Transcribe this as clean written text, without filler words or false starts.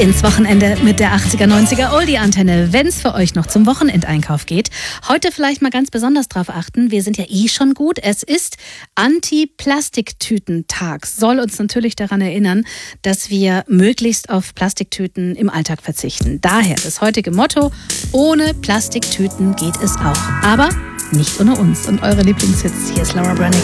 ins Wochenende mit der 80er, 90er Oldie-Antenne, wenn es für euch noch zum Wochenendeinkauf geht. Heute vielleicht mal ganz besonders drauf achten, wir sind ja schon gut. Es ist Anti-Plastiktüten-Tag. Soll uns natürlich daran erinnern, dass wir möglichst auf Plastiktüten im Alltag verzichten. Daher das heutige Motto: ohne Plastiktüten geht es auch. Aber nicht ohne uns und eure Lieblingshits. Hier ist Laura Branigan.